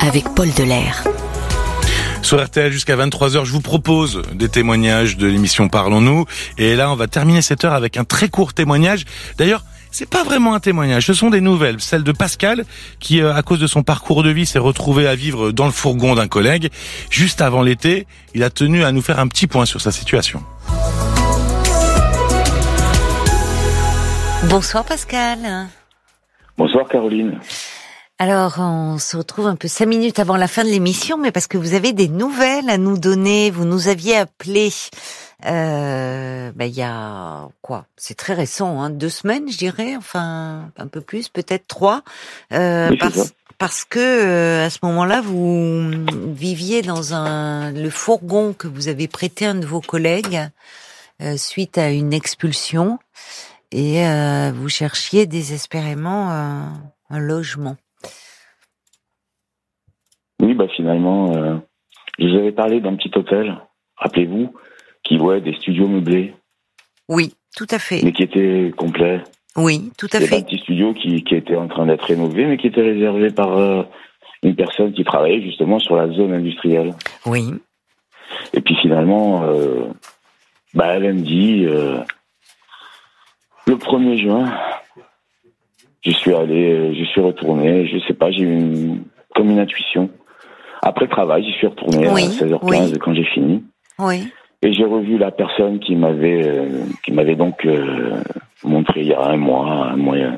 avec Paul Delair. Sur RTL jusqu'à 23h, je vous propose des témoignages de l'émission Parlons-nous. Et là, on va terminer cette heure avec un très court témoignage. D'ailleurs, c'est pas vraiment un témoignage, ce sont des nouvelles. Celle de Pascal, qui, à cause de son parcours de vie, s'est retrouvé à vivre dans le fourgon d'un collègue. Juste avant l'été, il a tenu à nous faire un petit point sur sa situation. Bonsoir Pascal. Bonsoir Caroline. Alors, on se retrouve un peu 5 minutes avant la fin de l'émission, mais parce que vous avez des nouvelles à nous donner. Vous nous aviez appelé il y a quoi ? C'est très récent, 2 semaines, je dirais, enfin un peu plus, peut-être 3, Oui, parce que à ce moment-là, vous viviez dans le fourgon que vous avez prêté à un de vos collègues suite à une expulsion, et vous cherchiez désespérément un logement. Oui, finalement, je vous avais parlé d'un petit hôtel, rappelez-vous, qui des studios meublés. Oui, tout à fait. Mais qui était complet. Oui, tout à Il y avait fait. un petit studio qui était en train d'être rénové, mais qui était réservé par une personne qui travaillait justement sur la zone industrielle. Oui. Et puis finalement, elle me dit, le 1er juin, je suis retourné, je sais pas, j'ai eu comme une intuition. Après le travail, j'y suis retourné à 16h15 quand j'ai fini. Oui. Et j'ai revu la personne qui m'avait donc montré il y a un mois,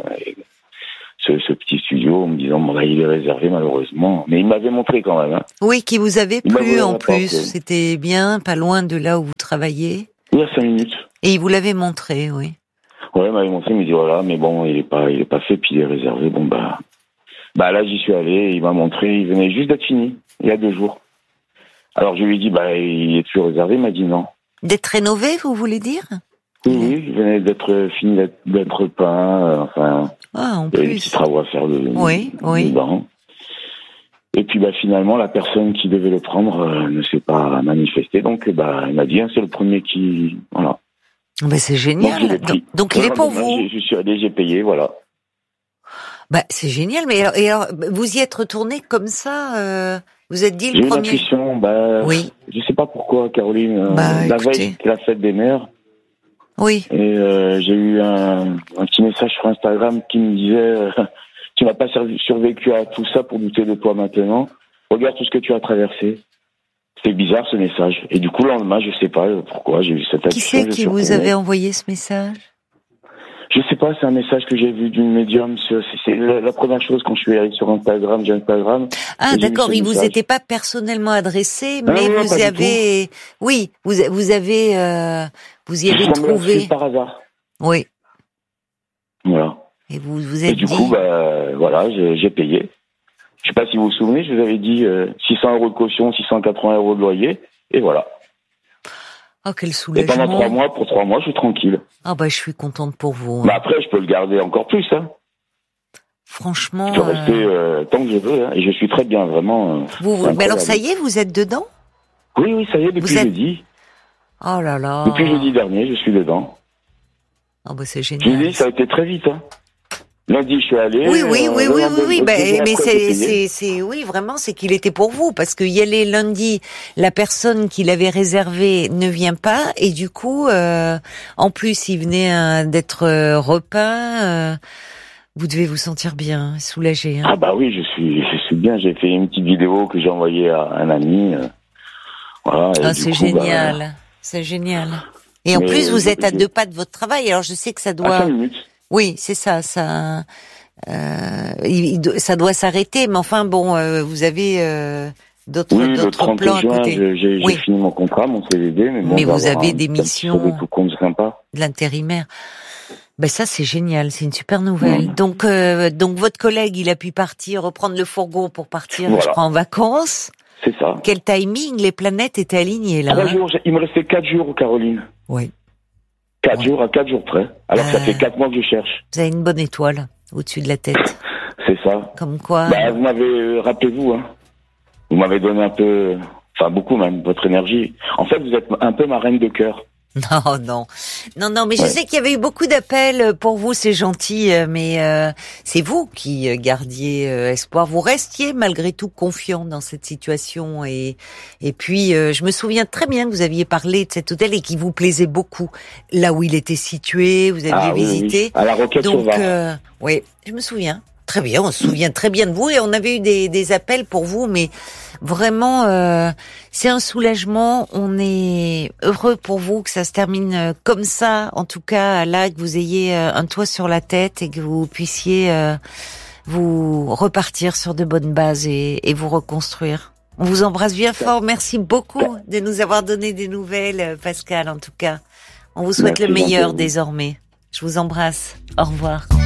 ce petit studio, en me disant il est réservé malheureusement. Mais il m'avait montré quand même. Oui, qui vous avait plu en plus. C'était bien, pas loin de là où vous travaillez. Oui, à 5 minutes. Et il vous l'avait montré, oui. Ouais, il m'avait montré, il me dit voilà, mais bon, il est pas fait, puis il est réservé. Là, j'y suis allé, il m'a montré, il venait juste d'être fini, il y a 2 jours. Alors je lui ai dit, il est toujours réservé, il m'a dit non. D'être rénové, vous voulez dire ? Oui, il venait d'être fini, d'être peint, en il y avait plus. des petits travaux à faire dedans. Et puis finalement, la personne qui devait le prendre ne s'est pas manifestée, donc il m'a dit, c'est le premier qui... Voilà. C'est génial. Donc il est pour vous. Je suis allé, j'ai payé, voilà. C'est génial, mais alors, vous y êtes retourné comme ça, vous êtes dit le premier... J'ai une intuition, oui. Je sais pas pourquoi, Caroline, la veille, c'était la fête des mères. Oui. Et j'ai eu un petit message sur Instagram qui me disait tu n'as pas survécu à tout ça pour douter de toi maintenant. Regarde tout ce que tu as traversé. C'était bizarre ce message. Et du coup, le lendemain, je sais pas pourquoi, j'ai eu cette Qui c'est qui vous avait envoyé ce message ? Je sais pas, c'est un message que j'ai vu d'une médium. C'est la première chose quand je suis allé sur Instagram, j'ai Instagram. Ah d'accord, il vous était pas personnellement adressé, mais vous avez... Oui, vous y avez trouvé... par hasard. Oui. Voilà. Et vous êtes dit... Et du coup, j'ai payé. Je sais pas si vous vous souvenez, je vous avais dit 600 € de caution, 680 € de loyer, et voilà. Oh, quel soulagement. Et pendant 3 mois, je suis tranquille. Ah je suis contente pour vous. Après, je peux le garder encore plus, Franchement... Je peux rester tant que je veux, et je suis très bien, vraiment. Mais alors, ça y est, vous êtes dedans ? Oui, ça y est, depuis jeudi. Oh là là. Depuis jeudi dernier, je suis dedans. C'est génial. Je dis, ça a été très vite, Lundi, je suis allé. Oui. Mais c'est vraiment, c'est qu'il était pour vous, parce qu'il y allait lundi, la personne qui l'avait réservé ne vient pas, et du coup, en plus, il venait d'être repeint. Vous devez vous sentir bien, soulagé. Oui, je suis bien. J'ai fait une petite vidéo que j'ai envoyée à un ami. Voilà. C'est génial, c'est génial. Et en plus, vous êtes à 2 pas de votre travail. Alors, je sais que ça doit. À 5 minutes. Oui, c'est ça. Ça doit s'arrêter, mais enfin vous avez d'autres plans à côté. J'ai fini mon contrat, mon CDD, mais vous avez des missions de l'intérimaire. Ça c'est génial, c'est une super nouvelle. Donc votre collègue, il a pu partir, reprendre le fourgon pour partir, je crois, en vacances. C'est ça. Quel timing, les planètes étaient alignées là. 3 jours, il me restait 4 jours, Caroline. Oui. 4 jours à 4 jours près. Alors ça fait 4 mois que je cherche. Vous avez une bonne étoile au-dessus de la tête. C'est ça. Comme quoi. Vous m'avez, rappelez-vous, vous m'avez donné un peu, beaucoup même, votre énergie. En fait, vous êtes un peu ma reine de cœur. Non. Non, mais je sais qu'il y avait eu beaucoup d'appels pour vous, c'est gentil, mais c'est vous qui gardiez espoir. Vous restiez malgré tout confiant dans cette situation et puis je me souviens très bien que vous aviez parlé de cet hôtel et qui vous plaisait beaucoup, là où il était situé, vous aviez visité. Oui. À la Roquette Sauvage. Oui, je me souviens. Très bien, on se souvient très bien de vous et on avait eu des appels pour vous, mais vraiment, c'est un soulagement. On est heureux pour vous que ça se termine comme ça, en tout cas là, que vous ayez un toit sur la tête et que vous puissiez vous repartir sur de bonnes bases et vous reconstruire. On vous embrasse bien fort. Merci beaucoup de nous avoir donné des nouvelles, Pascal, en tout cas. On vous souhaite le meilleur désormais. Je vous embrasse. Au revoir.